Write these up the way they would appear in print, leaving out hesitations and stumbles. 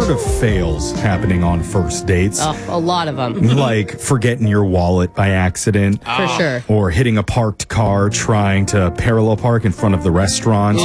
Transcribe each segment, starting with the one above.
heard of fails happening on first dates. Oh, a lot of them. Like forgetting your wallet by accident. For sure. Or hitting a parked car trying to parallel park in front of the restaurant.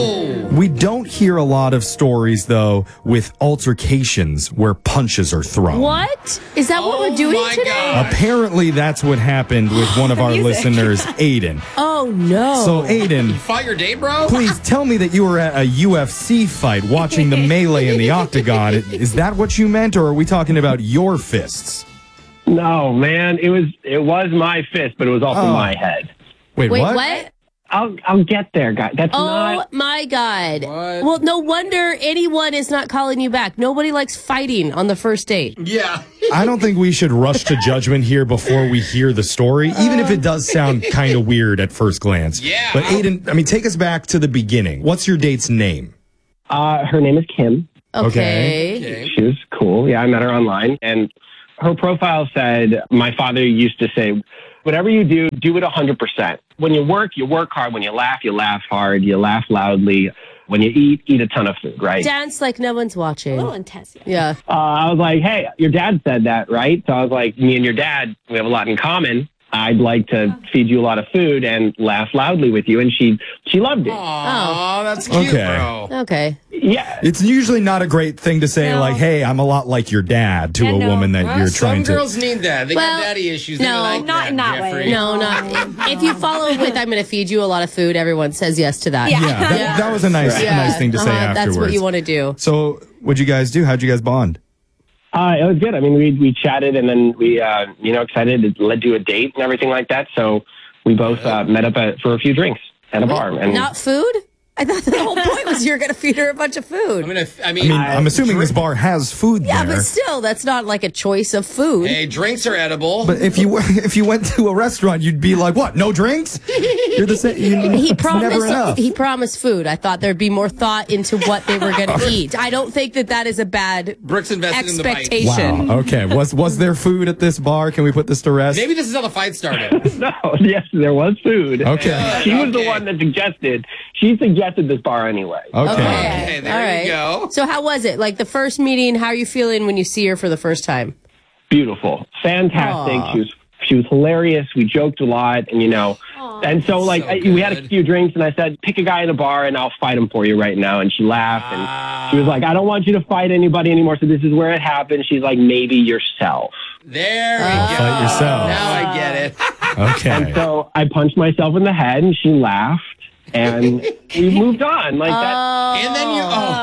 We don't hear a lot of stories, though, with altercations where punches are thrown. What? Is that what we're doing today? God. Apparently, that's what happened with one of our listeners, Aiden. Oh, no. So, Aiden, Fought your date, bro? please tell me that you were at a UFC fight watching the melee in the octagon. Is that what you meant, or are we talking about your fists? No, man, it was my fist, but it was also my head. Wait, Wait, what? what? I'll get there, guys. That's Oh, not. my God. What? Well, no wonder anyone is not calling you back. Nobody likes fighting on the first date. Yeah. I don't think we should rush to judgment here before we hear the story, even if it does sound kind of weird at first glance. Yeah. But Aiden, I mean, take us back to the beginning. What's your date's name? Her name is Kim. Okay. Okay. She was cool. Yeah, I met her online, and her profile said, "My father used to say, whatever you do it 100%. When you work hard. When you laugh hard. You laugh loudly. When you eat a ton of food, right?" Dance like no one's watching. A little intense. Yeah. I was like, "Hey, your dad said that, right?" So I was like, "Me and your dad, we have a lot in common. I'd like to feed you a lot of food and laugh loudly with you." And she loved it. Aw, that's cute, Okay. bro. Okay. Yeah. It's usually not a great thing to say, No. like, hey, I'm a lot like your dad to Yeah, a no. woman that you're Some trying to. girls need that. They Well, got daddy issues. no, they like not that, in that Jeffrey. way. No, not. If you follow it with, I'm going to feed you a lot of food, everyone says yes to that. Yeah. Yeah, that was a nice thing to say afterwards. That's what you want to do. So, what'd you guys do? How'd you guys bond? It was good. I mean, we chatted, and then we, excited to do a date and everything like that. So we both met up for a few drinks at a bar. And Not food? I thought the whole point was you're going to feed her a bunch of food. I mean, I'm assuming this bar has food Yeah, there. but still, that's not like a choice of food. hey, drinks are edible. But if you went to a restaurant, you'd be like, "What? No drinks? You're the same. He It's never enough." promised. He promised food. I thought there'd be more thought into what they were going to eat. I don't think that is a bad Brooks invested in the bite. expectation. Wow. Okay. Was there food at this bar? Can we put this to rest? Maybe this is how the fight started. no, yes, there was food. Okay. She was the Okay. one that suggested. She suggested this bar anyway. Okay. Okay, there you go. So how was it? Like the first meeting, how are you feeling when you see her for the first time? Beautiful, fantastic. Aw. She was hilarious. We joked a lot, and and so like So we had a good. few drinks, and I said, "Pick a guy in a bar, and I'll fight him for you right now." And she laughed, and she was like, "I don't want you to fight anybody anymore. So this is where it happened." She's like, "Maybe yourself." There we go. Fight yourself. Now I get it. Okay. And so I punched myself in the head, and she laughed, and we moved on like that. And then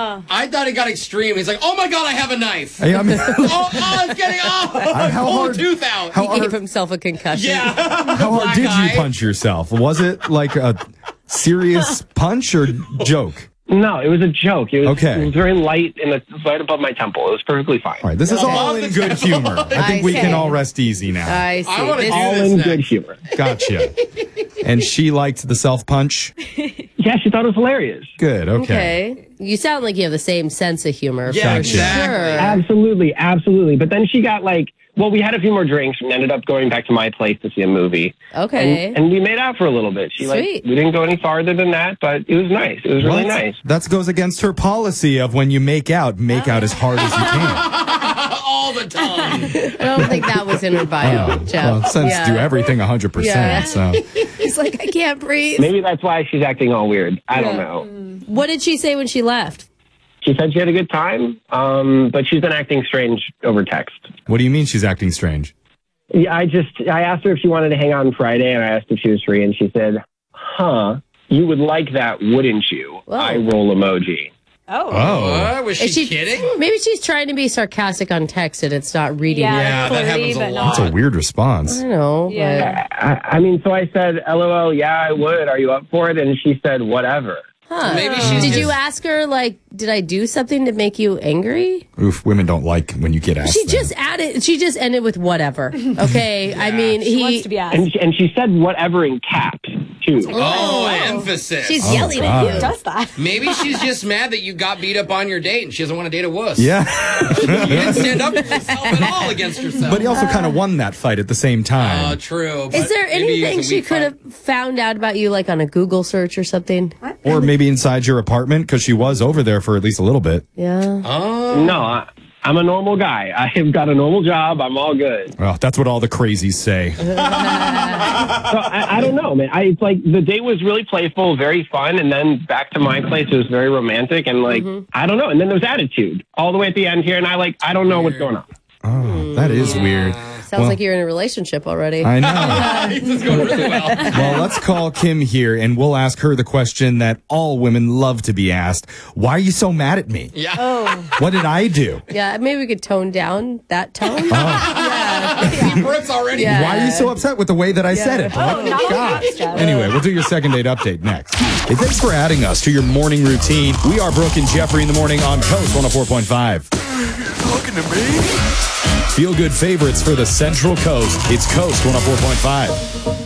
I thought it got extreme. He's like, oh my God, I have a knife. Hey, I mean, It's getting how pull hard- a tooth out. how He gave hard- himself a concussion. Yeah. How hard Black did eye. you punch yourself? Was it like a serious punch or joke? No, it was a joke. It was, Okay. it was very light and right above my temple. It was perfectly fine. All right, this is all in good humor. I think we can all rest easy now. I see. I wanna This- do All this in next. good humor. Gotcha. And she liked the self punch. Yeah, she thought it was hilarious. Good. Okay. okay. You sound like you have the same sense of humor. Yeah, for exactly. sure. Absolutely, absolutely. But then she got we had a few more drinks and ended up going back to my place to see a movie. Okay. And we made out for a little bit. Sweet. We didn't go any farther than that, but it was nice. It was really What? nice. That goes against her policy of when you make out as hard as you can. All the time. I don't think that was in her bio, Jeff. Well, since do everything 100%. Yeah. So He's like, I can't breathe. Maybe that's why she's acting all weird. I don't know. What did she say when she left? She said she had a good time, but she's been acting strange over text. what do you mean she's acting strange? Yeah, I asked her if she wanted to hang out on Friday, and I asked if she was free, and she said, "Huh, you would like that, wouldn't you?" Whoa. Eye roll emoji. Oh. What? Was she kidding? Maybe she's trying to be sarcastic on text and it's not reading. Yeah, Yeah, that flirty, happens a but lot. not- That's a weird response. I don't know. Yeah. I mean, so I said, "LOL, yeah, I would. Are you up for it?" And she said, "Whatever." Huh. Maybe she's Did you just- ask her, like, did I do something to make you angry? Oof, women don't like when you get asked She that. she just ended with whatever. Okay. I mean, She he, wants to be asked. And she said whatever in caps too. Oh, emphasis. she's Oh, yelling God. at Who you. does that? Maybe she's just mad that you got beat up on your date and she doesn't want to date a wuss. Yeah. You didn't stand up for yourself at all against yourself. But he also kind of won that fight at the same time. True. Is but there maybe anything it's a she weak could fight. have found out about you, like on a Google search or something? Or maybe inside your apartment, because she was over there for for at least a little bit. Yeah. No, I'm a normal guy. I've got a normal job. I'm all good. Well, that's what all the crazies say. So I don't know, man. It's like the date was really playful, very fun, and then back to my place, it was very romantic, and like I don't know. And then there was attitude all the way at the end here, and I don't know what's going on. Oh, that is weird. Sounds like you're in a relationship already. I know. This is going really well. Well, let's call Kim here, and we'll ask her the question that all women love to be asked. Why are you so mad at me? Yeah. Oh. What did I do? Yeah, maybe we could tone down that tone. Brooks already. Yeah. Why are you so upset with the way that I said it? What? Gosh. Anyway, we'll do your second date update next. Hey, thanks for adding us to your morning routine. We are Brooke and Jeffrey in the morning on Coast 104.5. Talking to me? Feel good favorites for the Central Coast. It's Coast 104.5.